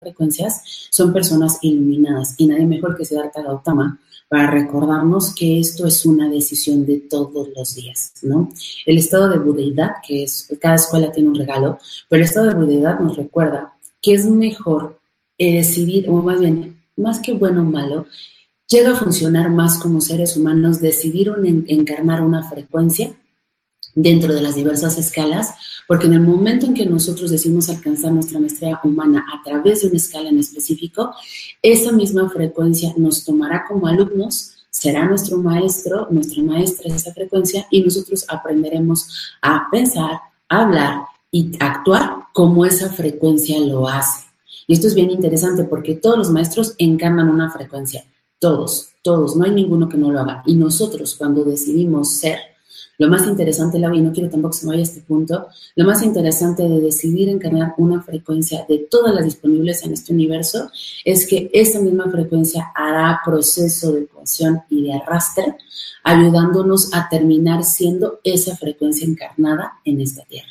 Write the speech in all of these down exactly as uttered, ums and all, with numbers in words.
frecuencias son personas iluminadas y nadie mejor que Siddhartha Gautama para recordarnos que esto es una decisión de todos los días, ¿no? El estado de budeidad, que es, cada escuela tiene un regalo, pero el estado de budeidad nos recuerda que es mejor eh, decidir, o más bien, más que bueno o malo, llega a funcionar más como seres humanos, decidir un, encarnar una frecuencia dentro de las diversas escalas, porque en el momento en que nosotros decidimos alcanzar nuestra maestría humana a través de una escala en específico, esa misma frecuencia nos tomará como alumnos, será nuestro maestro, nuestra maestra de esa frecuencia, y nosotros aprenderemos a pensar, a hablar y actuar como esa frecuencia lo hace. Y esto es bien interesante porque todos los maestros encarnan una frecuencia, todos, todos, no hay ninguno que no lo haga. Y nosotros cuando decidimos ser, lo más interesante, Lau, y no quiero tampoco que se me vaya a este punto, lo más interesante de decidir encarnar una frecuencia de todas las disponibles en este universo es que esa misma frecuencia hará proceso de cohesión y de arrastre, ayudándonos a terminar siendo esa frecuencia encarnada en esta tierra.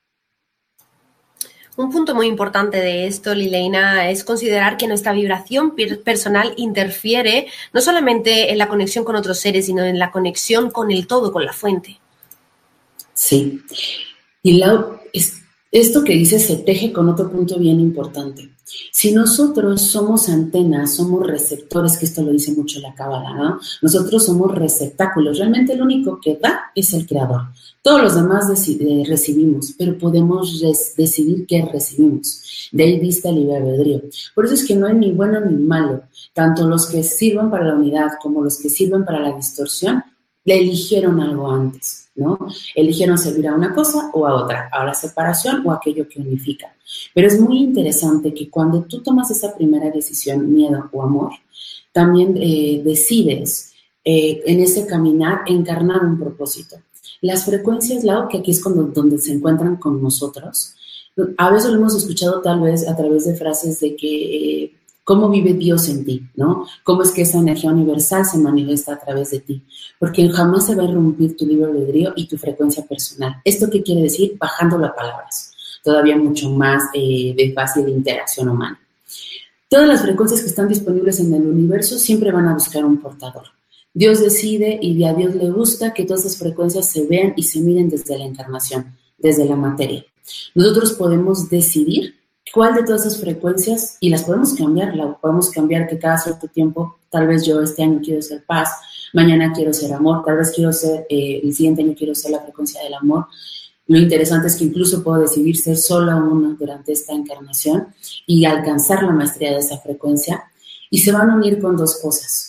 Un punto muy importante de esto, Lileina, es considerar que nuestra vibración personal interfiere no solamente en la conexión con otros seres, sino en la conexión con el todo, con la fuente. Sí. Y Lau, es, esto que dices se teje con otro punto bien importante. Si nosotros somos antenas, somos receptores, que esto lo dice mucho la Cábala, ¿no? Nosotros somos receptáculos. Realmente el único que da es el Creador. Todos los demás dec- recibimos, pero podemos res- decidir qué recibimos. De ahí dista el libre albedrío. Por eso es que no hay ni bueno ni malo. Tanto los que sirven para la unidad como los que sirven para la distorsión, le eligieron algo antes, ¿no? Eligieron servir a una cosa o a otra, a la separación o a aquello que unifica. Pero es muy interesante que cuando tú tomas esa primera decisión, miedo o amor, también eh, decides eh, en ese caminar encarnar un propósito. Las frecuencias, Lau, que aquí es cuando, donde se encuentran con nosotros, a veces lo hemos escuchado tal vez a través de frases de que eh, cómo vive Dios en ti, ¿no? Cómo es que esa energía universal se manifiesta a través de ti, porque jamás se va a irrumpir tu libre albedrío y tu frecuencia personal. ¿Esto qué quiere decir? Bajándolo a palabras, todavía mucho más eh, de fácil interacción humana. Todas las frecuencias que están disponibles en el universo siempre van a buscar un portador. Dios decide y a Dios le gusta que todas esas frecuencias se vean y se miren desde la encarnación, desde la materia. Nosotros podemos decidir cuál de todas esas frecuencias, y las podemos cambiar, la podemos cambiar que cada cierto tiempo, tal vez yo este año quiero ser paz, mañana quiero ser amor, tal vez quiero ser, eh, el siguiente año quiero ser la frecuencia del amor. Lo interesante es que incluso puedo decidir ser sola una durante esta encarnación y alcanzar la maestría de esa frecuencia, y se van a unir con dos cosas.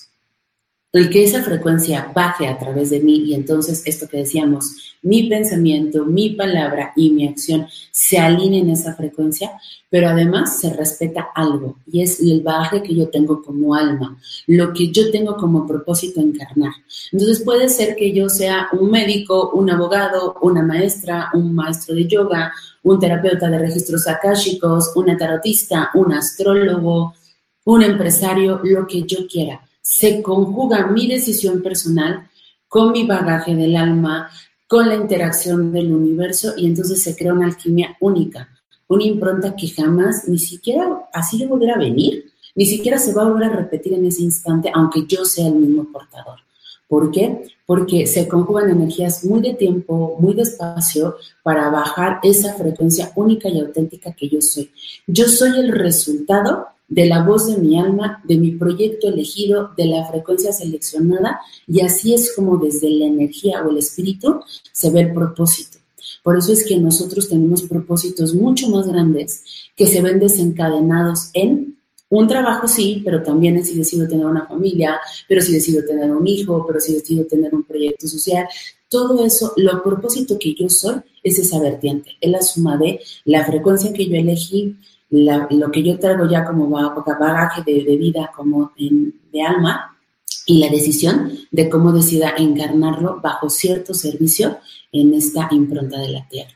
El que esa frecuencia baje a través de mí y entonces esto que decíamos, mi pensamiento, mi palabra y mi acción se alineen en esa frecuencia, pero además se respeta algo y es el bagaje que yo tengo como alma, lo que yo tengo como propósito encarnar. Entonces puede ser que yo sea un médico, un abogado, una maestra, un maestro de yoga, un terapeuta de registros akáshicos, una tarotista, un astrólogo, un empresario, lo que yo quiera. Se conjuga mi decisión personal con mi bagaje del alma, con la interacción del universo y entonces se crea una alquimia única, una impronta que jamás ni siquiera así le volverá a venir, ni siquiera se va a volver a repetir en ese instante, aunque yo sea el mismo portador. ¿Por qué? Porque se conjugan energías muy de tiempo, muy despacio, para bajar esa frecuencia única y auténtica que yo soy. Yo soy el resultado de la voz de mi alma, de mi proyecto elegido, de la frecuencia seleccionada, y así es como desde la energía o el espíritu se ve el propósito. Por eso es que nosotros tenemos propósitos mucho más grandes que se ven desencadenados en un trabajo, sí, pero también en si decido tener una familia, pero si decido tener un hijo, pero si decido tener un proyecto social. Todo eso, lo propósito que yo soy es esa vertiente, es la suma de la frecuencia que yo elegí, La, lo que yo traigo ya como bagaje de, de vida, como en, de alma, y la decisión de cómo decida encarnarlo bajo cierto servicio en esta impronta de la tierra.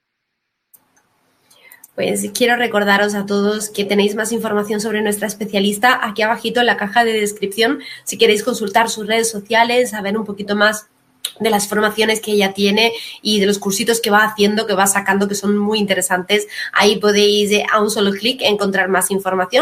Pues quiero recordaros a todos que tenéis más información sobre nuestra especialista aquí abajito en la caja de descripción, si queréis consultar sus redes sociales, saber un poquito más de las formaciones que ella tiene y de los cursitos que va haciendo, que va sacando, que son muy interesantes. Ahí podéis, eh, a un solo clic, encontrar más información.